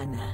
Arana.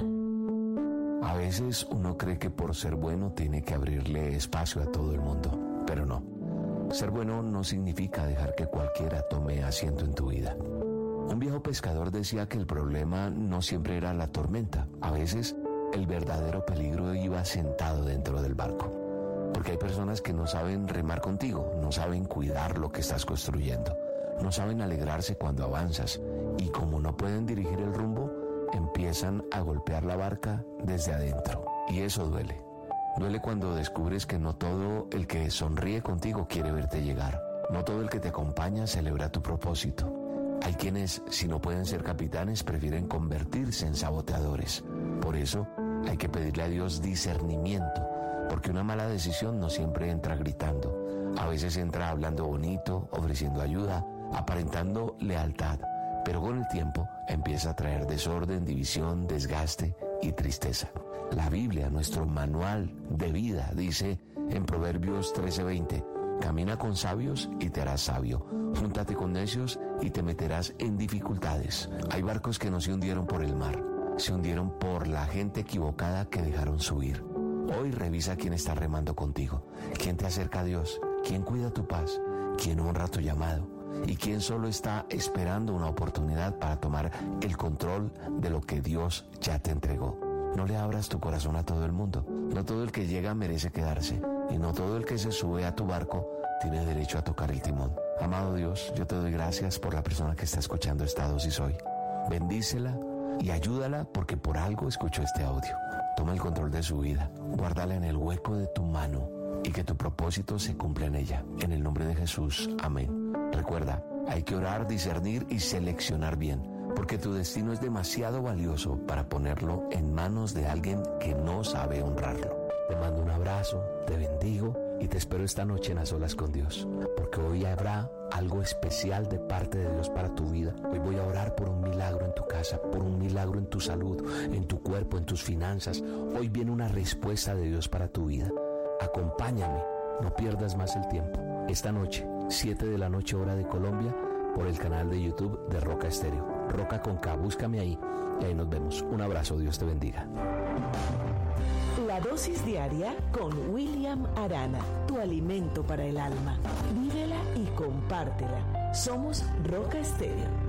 A veces uno cree que por ser bueno tiene que abrirle espacio a todo el mundo, pero no. Ser bueno no significa dejar que cualquiera tome asiento en tu vida. Un viejo pescador decía que el problema no siempre era la tormenta. A veces el verdadero peligro iba sentado dentro del barco. Porque hay personas que no saben remar contigo, no saben cuidar lo que estás construyendo, no saben alegrarse cuando avanzas y como no pueden dirigir el rumbo, empiezan a golpear la barca desde adentro. Y eso duele. Duele cuando descubres que no todo el que sonríe contigo quiere verte llegar. No todo el que te acompaña celebra tu propósito. Hay quienes, si no pueden ser capitanes, prefieren convertirse en saboteadores. Por eso hay que pedirle a Dios discernimiento, porque una mala decisión no siempre entra gritando. A veces entra hablando bonito, ofreciendo ayuda, aparentando lealtad. Pero con el tiempo empieza a traer desorden, división, desgaste y tristeza. La Biblia, nuestro manual de vida, dice en Proverbios 13:20, camina con sabios y te harás sabio. Júntate con necios y te meterás en dificultades. Hay barcos que no se hundieron por el mar, se hundieron por la gente equivocada que dejaron subir. Hoy revisa quién está remando contigo, quién te acerca a Dios, quién cuida tu paz, quién honra tu llamado. Y quien solo está esperando una oportunidad para tomar el control de lo que Dios ya te entregó. No le abras tu corazón a todo el mundo. No todo el que llega merece quedarse. Y no todo el que se sube a tu barco tiene derecho a tocar el timón. Amado Dios, yo te doy gracias por la persona que está escuchando esta dosis hoy. Bendícela y ayúdala porque por algo escuchó este audio. Toma el control de su vida. Guárdala en el hueco de tu mano y que tu propósito se cumpla en ella. En el nombre de Jesús. Amén. Recuerda, hay que orar, discernir y seleccionar bien, porque tu destino es demasiado valioso para ponerlo en manos de alguien que no sabe honrarlo. Te mando un abrazo, te bendigo y te espero esta noche en A Solas con Dios, porque hoy habrá algo especial de parte de Dios para tu vida. Hoy voy a orar por un milagro en tu casa, por un milagro en tu salud, en tu cuerpo, en tus finanzas. Hoy viene una respuesta de Dios para tu vida. Acompáñame, no pierdas más el tiempo. Esta noche, 7 de la noche hora de Colombia, por el canal de YouTube de Roca Estéreo. Roca con K, búscame ahí y ahí nos vemos. Un abrazo, Dios te bendiga. La dosis diaria con William Arana, tu alimento para el alma. Vívela y compártela. Somos Roca Estéreo.